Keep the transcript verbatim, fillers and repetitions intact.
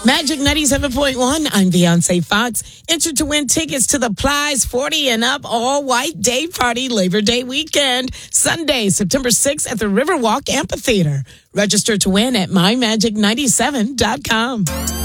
Magic ninety-seven point one. I'm Beyonce Fox. Enter to win tickets to the Plies forty and Up All White Day Party Labor Day weekend, Sunday, September sixth at the Riverwalk Amphitheater. Register to win at my magic ninety-seven dot com.